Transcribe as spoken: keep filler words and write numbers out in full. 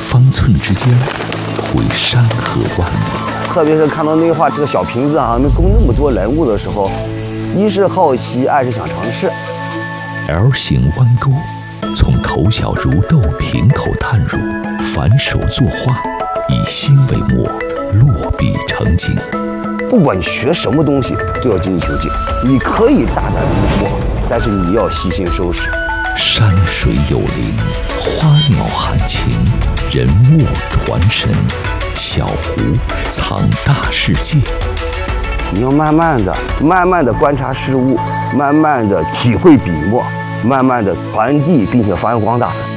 方寸之间，绘山河万里。 特别是看到内画这个小瓶子啊，能供那么多人物的时候，一是好奇，二是想尝试。 L 型弯钩，从头小如豆瓶口探入，反手作画，以心为墨，落笔成景。 不管你学什么东西，都要精益求精。你可以大胆的摸，但是你要细心收拾。 山水有灵，花鸟含情，人物传神，小湖藏大世界。 你要慢慢的、慢慢的观察事物，慢慢的体会笔墨，慢慢的传递并且发扬光大。